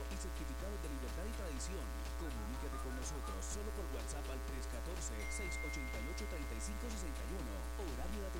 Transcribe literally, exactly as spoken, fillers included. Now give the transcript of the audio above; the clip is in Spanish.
y certificados de libertad y tradición. Comunícate con nosotros solo por WhatsApp al tres uno cuatro, seis ocho ocho, tres cinco seis uno. Horario de